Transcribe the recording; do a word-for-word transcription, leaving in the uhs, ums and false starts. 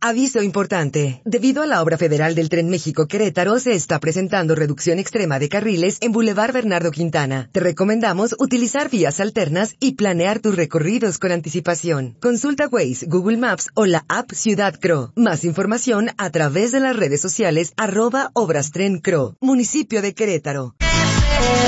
Aviso importante. Debido a la obra federal del Tren México-Querétaro, se está presentando reducción extrema de carriles en Boulevard Bernardo Quintana. Te recomendamos utilizar vías alternas y planear tus recorridos con anticipación. Consulta Waze, Google Maps o la app Ciudad Cro. Más información a través de las redes sociales arroba Obras Tren Cro. Municipio de Querétaro.